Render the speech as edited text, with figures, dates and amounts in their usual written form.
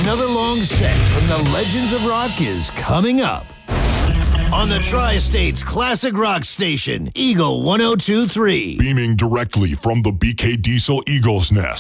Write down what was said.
Another long set from the Legends of Rock is coming up on the Tri-States Classic Rock Station, Eagle 102.3. Beaming directly from the BK Diesel Eagle's Nest.